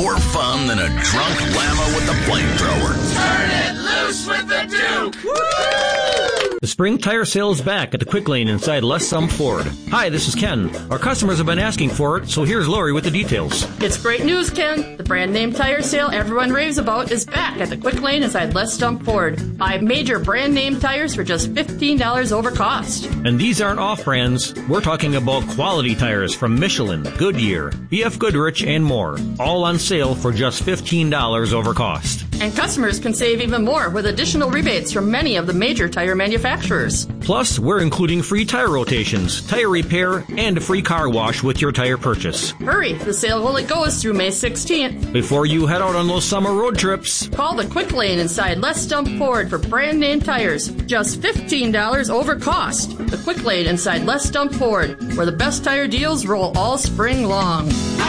more fun than a drunk llama with a flamethrower. Turn it loose with the Duke! Woo! The spring tire sale is back at the Quick Lane inside Les Sump Ford. Hi, this is Ken. Our customers have been asking for it, so here's Lori with the details. It's great news, Ken. The brand name tire sale everyone raves about is back at the Quick Lane inside Les Sump Ford. Buy major brand name tires for just $15 over cost. And these aren't off-brands. We're talking about quality tires from Michelin, Goodyear, BF Goodrich, and more. All on sale for just $15 over cost. And customers can save even more with additional rebates from many of the major tire manufacturers. Plus, we're including free tire rotations, tire repair, and a free car wash with your tire purchase. Hurry, the sale only goes through May 16th. Before you head out on those summer road trips, call the Quick Lane inside Les Stump Ford for brand name tires. Just $15 over cost. The Quick Lane inside Les Stump Ford, where the best tire deals roll all spring long.